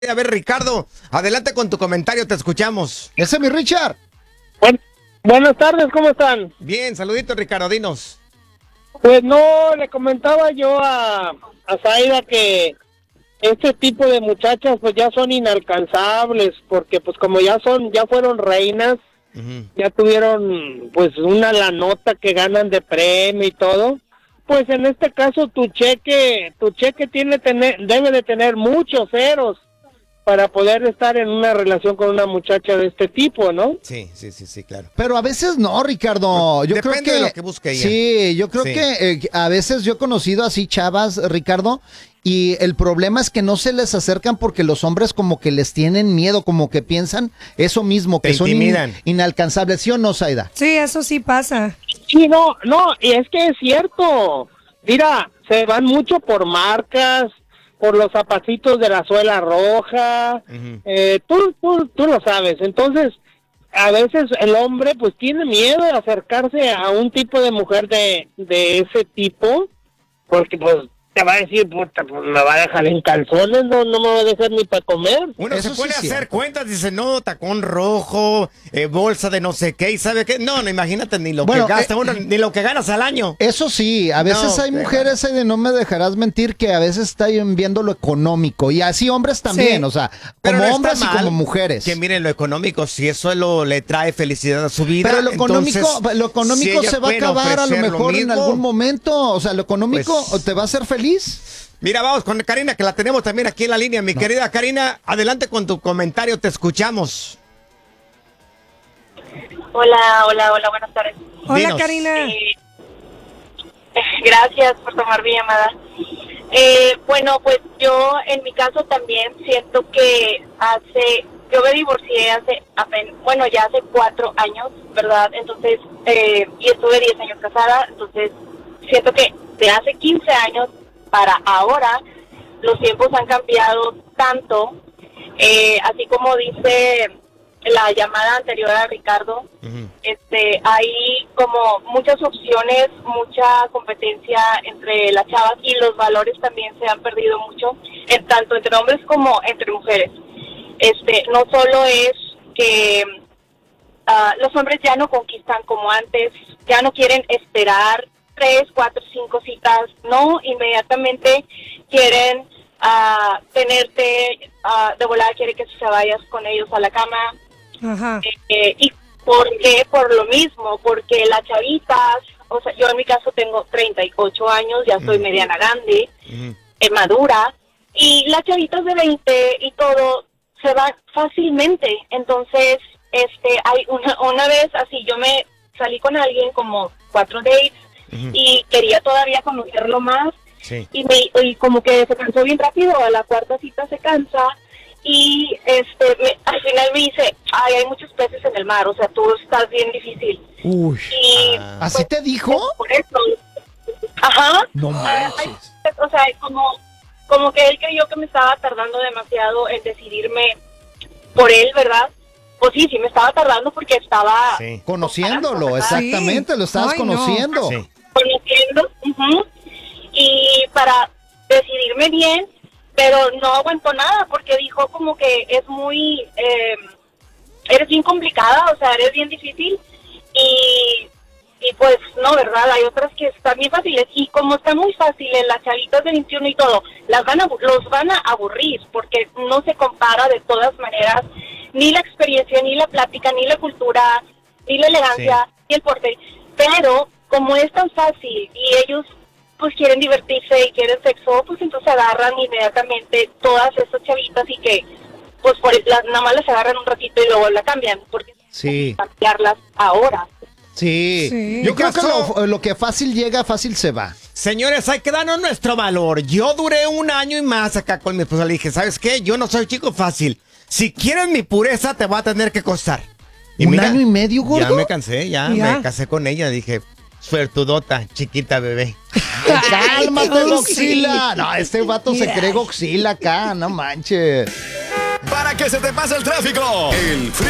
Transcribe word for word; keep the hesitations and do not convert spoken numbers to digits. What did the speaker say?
A ver, Ricardo, adelante con tu comentario, te escuchamos. Ese es mi Richard. Buen- buenas tardes, ¿cómo están? Bien, saludito, Ricardo, dinos. Pues no, le comentaba yo a, a Zaida que este tipo de muchachas pues ya son inalcanzables, porque pues como ya son, ya fueron reinas, Ujú. ya tuvieron pues una la nota que ganan de premio y todo, pues en este caso tu cheque, tu cheque tiene tener, debe de tener muchos ceros para poder estar en una relación con una muchacha de este tipo, ¿no? Sí, sí, sí, sí, claro. Pero a veces no, Ricardo. Yo Depende creo que, de lo que busque ella. Sí, yo creo Sí. que eh, a veces yo he conocido así chavas, Ricardo, y el problema es que no se les acercan porque los hombres como que les tienen miedo, como que piensan eso mismo, que Te son in- intimidan. inalcanzables, ¿sí o no, Zaida? Sí, eso sí pasa. Sí, no, no, y es que es cierto. Mira, se van mucho por marcas, por los zapacitos de la suela roja. Ujú. eh, tú, tú, tú lo sabes. Entonces, a veces el hombre pues tiene miedo de acercarse a un tipo de mujer de, de ese tipo, porque pues te va a decir, puta, pues me va a dejar en calzones, no, no me va a dejar ni para comer. Uno Eso se sí puede es hacer cierto. cuentas, dice, no, tacón rojo, eh, bolsa de no sé qué, y sabe qué. No, no, imagínate ni lo Bueno, que gasta eh, uno, ni lo que ganas al año. Eso sí, a veces No, hay pero- mujeres, Zaida, y no me dejarás mentir, que a veces están viendo lo económico, y así hombres también, Sí. o sea, Pero como no está hombres y mal como mujeres. Que miren lo económico, si eso lo, le trae felicidad a su vida. Pero lo económico, entonces, lo económico si ella se va a puede acabar a lo ofrecer mejor en mismo, algún momento. O sea, lo económico Pues- te va a hacer feliz. Mira, vamos con Karina, que la tenemos también aquí en la línea. Mi querida Karina, adelante con tu comentario, te escuchamos. Hola, hola, hola, buenas tardes. Hola, Dinos. Karina. Eh, gracias por tomar mi llamada. Eh, bueno, pues yo en mi caso también siento que hace, yo me divorcié hace, apen- bueno, ya hace cuatro años, ¿verdad? Entonces, eh, y estuve diez años casada, entonces siento que de hace quince años para ahora los tiempos han cambiado tanto, eh, así como dice la llamada anterior a Ricardo. Ujú. Este, hay como muchas opciones, mucha competencia entre las chavas y los valores también se han perdido mucho, en tanto entre hombres como entre mujeres. Este, no solo es que ah, los hombres ya no conquistan como antes, ya no quieren esperar tres, cuatro, cinco citas, no, inmediatamente quieren ah, tenerte ah, de volada, quiere que se vayas con ellos a la cama. Ajá. Eh, ¿Y por qué? Por lo mismo, porque las chavitas, o sea, yo en mi caso tengo treinta y ocho años, ya soy Mm. mediana grande, Ujú. eh, madura, y las chavitas de veinte y todo se van fácilmente. Entonces, este, hay una, una vez así, yo me salí con alguien como cuatro dates Ujú. y quería todavía conocerlo más, Sí. y me y como que se cansó bien rápido, a la cuarta cita se cansa y este me- al final me dice, ay, hay muchos peces en el mar, o sea, tú estás bien difícil. Uy. Y Ah. ¿Así te dijo? por eso, ajá, No ah, hay- manches. o sea, como como que él creyó que me estaba tardando demasiado en decidirme por él, ¿verdad? Pues sí, sí me estaba tardando porque estaba Sí. Conociéndolo, ¿verdad? exactamente, Sí. lo estabas Ay, no. conociendo. Sí. conociendo, ujú, y para decidirme bien, pero no aguantó nada porque dijo como que es muy, eh, eres bien complicada, o sea, eres bien difícil y, y pues no, ¿verdad? Hay otras que están bien fáciles y como está muy fácil en las chavitas de veintiuno y todo, las van a, los van a aburrir porque no se compara de todas maneras ni la experiencia, ni la plática, ni la cultura, ni la elegancia, ni el porte, pero como es tan fácil y ellos pues quieren divertirse y quieren sexo, pues entonces agarran inmediatamente todas esas chavitas y que pues por las, nada más las agarran un ratito y luego la cambian, porque Sí, cambiarlas ahora. sí. Sí. Yo creo que Caso- lo, lo que fácil llega, fácil se va. Señores, hay que darnos nuestro valor. Yo duré un año y más acá con mi esposa. Le dije, ¿sabes qué? Yo no soy chico fácil. Si quieres mi pureza, te va a tener que costar. ¿Un año y medio, gordo? Ya me cansé, ya, Ya. me casé con ella. Dije, suertudota, chiquita bebé. Cálmate, Ay, Goxila. No, este vato se Mira. cree Goxila acá, no manches. Para que se te pase el tráfico. El Free